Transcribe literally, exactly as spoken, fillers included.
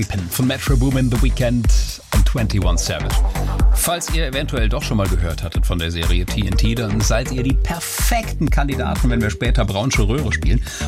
Von Metro Boomin, The Weeknd und einundzwanzig Savage. Falls ihr eventuell doch schon mal gehört hattet von der Serie T N T, dann seid ihr die perfekten Kandidaten, wenn wir später Braunsche Röhre spielen.